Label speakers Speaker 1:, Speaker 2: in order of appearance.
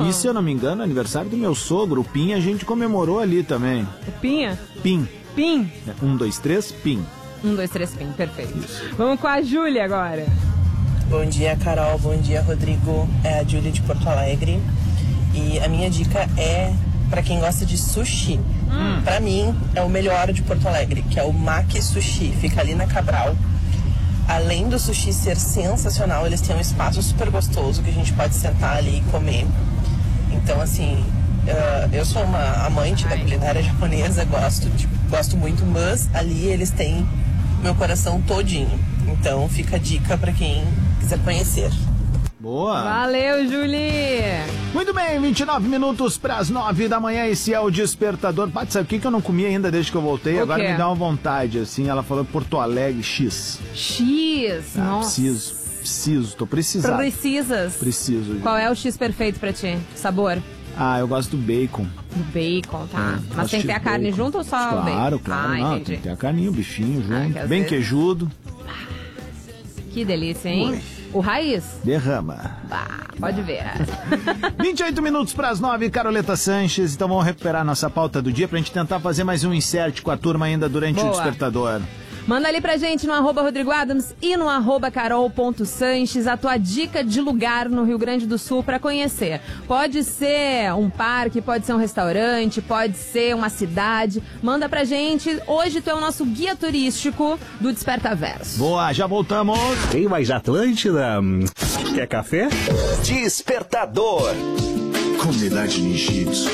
Speaker 1: E se eu não me engano, aniversário do meu sogro, o Pim, a gente comemorou ali também.
Speaker 2: O Pinha?
Speaker 1: Pim.
Speaker 2: Pim?
Speaker 1: 1, 2, 3, Pim.
Speaker 2: 1, 2, 3, Pim, perfeito. Vamos com a Júlia agora.
Speaker 3: Bom dia, Carol. Bom dia, Rodrigo. É a Júlia de Porto Alegre. E a minha dica é para quem gosta de sushi. Para mim, é o melhor de Porto Alegre, que é o Maki Sushi. Fica ali na Cabral. Além do sushi ser sensacional, eles têm um espaço super gostoso que a gente pode sentar ali e comer. Então, assim, eu sou uma amante da culinária japonesa, gosto muito, mas ali eles têm meu coração todinho. Então, fica a dica para quem quiser conhecer.
Speaker 1: Boa!
Speaker 2: Valeu, Julie!
Speaker 1: Muito bem, 29 minutos para as 9 da manhã, esse é o Despertador. Pode saber o que eu não comi ainda desde que eu voltei? Agora me dá uma vontade, assim, ela falou Porto Alegre, X.
Speaker 2: X, nossa.
Speaker 1: Tô precisando. Preciso. Gente.
Speaker 2: Qual é o X perfeito pra ti? Sabor?
Speaker 1: Eu gosto do bacon.
Speaker 2: Do bacon, tá. Mas tem que ter a carne junto ou só o bacon?
Speaker 1: Claro. Não, tem que ter a carninha, o bichinho junto. Bem queijudo.
Speaker 2: Que delícia, hein?
Speaker 1: Oi.
Speaker 2: O raiz?
Speaker 1: Derrama.
Speaker 2: Pode ver.
Speaker 1: 28 minutos para as 9, Caroleta Sanches. Então vamos recuperar nossa pauta do dia pra gente tentar fazer mais um insert com a turma ainda durante o Despertador.
Speaker 2: Manda ali pra gente no @Rodrigo Adams e no @Carol.Sanches a tua dica de lugar no Rio Grande do Sul pra conhecer. Pode ser um parque, pode ser um restaurante, pode ser uma cidade. Manda pra gente. Hoje tu é o nosso guia turístico do Despertaverso.
Speaker 1: Boa, já voltamos.
Speaker 4: Tem mais Atlântida? Quer café?
Speaker 5: Despertador.
Speaker 6: Comunidade Ninjitsu.